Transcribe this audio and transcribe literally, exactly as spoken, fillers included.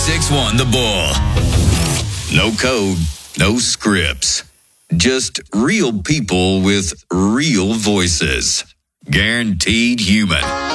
six one The Bull. No code, no scripts. Just real people with real voices. Guaranteed human.